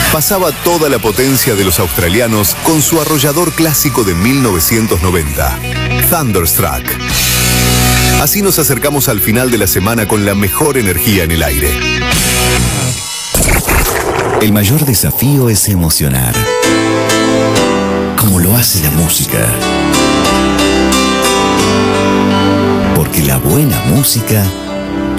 pasaba toda la potencia de los australianos con su arrollador clásico de 1990, Thunderstruck. Así nos acercamos al final de la semana con la mejor energía en el aire. El mayor desafío es emocionar, como lo hace la música. Porque la buena música